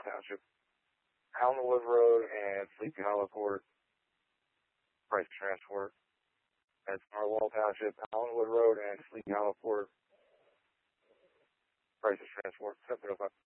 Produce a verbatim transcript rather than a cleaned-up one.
Township, Allenwood Road, and Sleepy Hollow Court. Price of transport. That's Narwhal Township, Allenwood Road, and Sleepy Hollow Court. Price of transport. seven oh five.